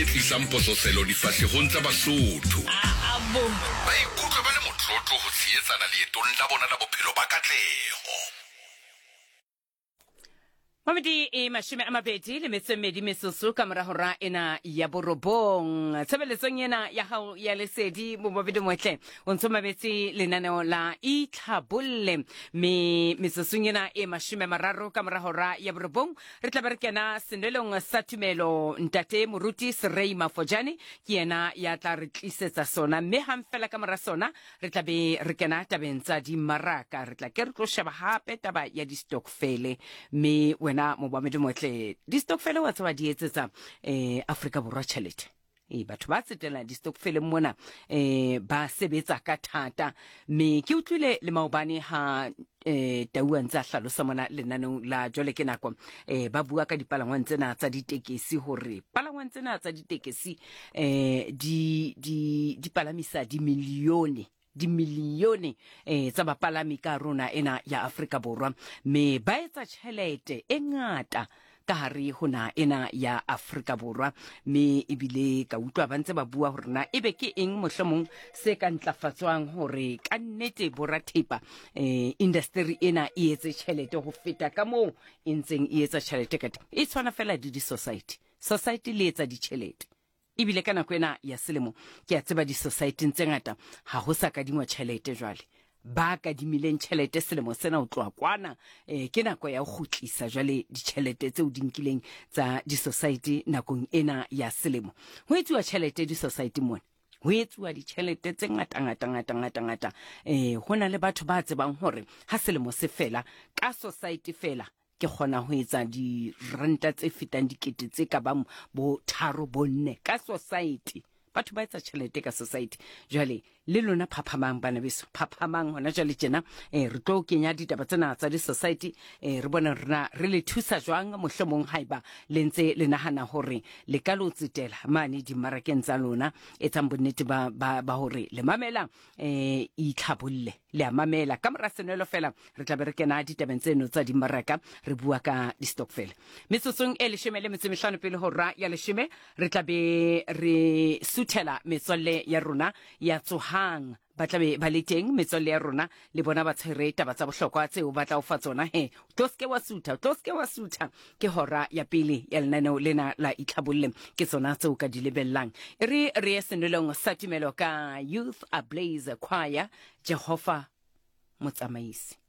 Isamposo selo difahlegong tsa Basotho. Abo. Ba ikutlwa ba le motlotlo ho tshehetsana leetong la bona la bophelo ba katleho. Mamedi mashime a mabedi le metsemedi mesusu ka mora hora ena ya borobong tshebeletsong ena ya hao ya lesedi mo mabedi motle o ntse mabetsi lenaneo la itlhabolle mesusung ena mashime mararo ka mora hora ya borobong re tla berekana senelong sa tumelo ntate moruti Serei Mafojane ke yena ya tla re tlisetsa sona mme hang fela ka mora sona re tla be re kena tabeng tsa di maraka re tla ke re tlo sheba hape taba ya di stokfele me wena mo ba motle di stokfele wa tswa di etsetsa Afrika Borwa tšhelete batho ba tsetela di stokfele mona ba sebetsa ka thata me ke utlwile le maobane ha tauwa ntse a hlalosa mona lenanong la jole ke nako ba bua ka dipalangwang tsena tsa ditekesi hore palangwang tsena tsa ditekesi di palamisa di milione tsa bapalami ka rona ena ya Afrika Borwa me ba etsa tšhelete e ngata ka hare hona ena ya Afrika Borwa me ebile ka utlwa ba ntse ba bua hore na ebe ke eng mohlomong se ka ntlafatswang hore ka nnete borathepa industry ena e etse tšhelete ho feta ka moo e ntseng e etsa tšhelete ka teng e tshwana fela di society le etsa ditšhelete ibile kana kwena ya selemo ke a tseba di society tse ngata ha ho sa ka dingwa tšhelete jwale ba ka dimileng tšhelete selemo sena o tloa kwana ke nako ya go khutlisa jwale ditšhelete tse o dinkileng tsa di society nakong ena ya selemo ho etsuwa tšhelete di society mona ho etsuwa ditšhelete tse ngata hona le batho ba tsebang hore ha selemo se fela ka society fela ke khona ho etsa di renta tse fetang dikete tse ka ba bo 3 4 ka society batho ba etsa tšhelete ka society jwale le lona phaphamang bana beso phaphamang hona jwale tjena re tlo kenya ditaba tsena tsa di society re bona rena re le thusa jwang mohlomong haiba le ntse le nahana hore le ka lo tsetela mane di marakeng tsa lona etsang bonnete ba hore le mamela itlhabolle le amamela ka mora senelo fela re tla berekena ditabeng tseno tsa di maraka re bua ka di stokfele metsotsong e leshome le metso mehlano pele hora ya leshome re tla be re suthela metswalle ya rona ya tsohang ba tla be ba le teng metswalle ya rona le bona ba tshwere taba tsa bohlokwa tseo ba tla o fa tsona tlo ske wa sutha ke hora ya pele ya lenaneo lena la itlhabolle ke tsona tseo ka di lebellang re senelong sa tumelo ka Youth Ablaze Choir Jehova motsamaisi